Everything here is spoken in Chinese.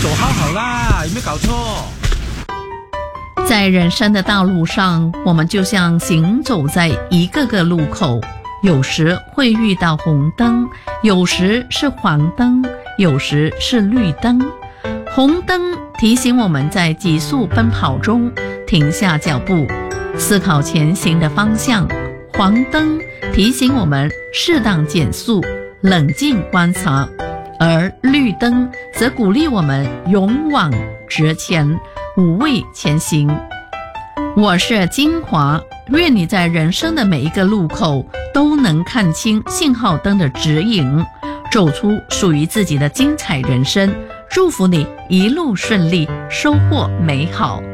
走好好啦，有没有搞错？ 在人生的道路上，我们就像行走在一个个路口，有时会遇到红灯，有时是黄灯，有时是绿灯。红灯提醒我们在急速奔跑中停下脚步，思考前行的方向；黄灯提醒我们适当减速，冷静观察；而绿灯则鼓励我们勇往直前，无畏前行。我是金华，愿你在人生的每一个路口都能看清信号灯的指引，走出属于自己的精彩人生。祝福你一路顺利，收获美好。